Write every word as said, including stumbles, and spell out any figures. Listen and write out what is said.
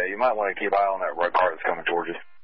you might want to keep an eye on that red car that's coming towards you.